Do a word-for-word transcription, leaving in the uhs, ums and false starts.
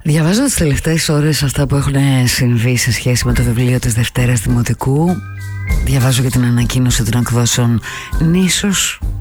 Διαβάζω τις τελευταίες ώρες αυτά που έχουν συμβεί σε σχέση με το βιβλίο της Δευτέρας Δημοτικού. Διαβάζω για την ανακοίνωση των εκδόσεων Νήσος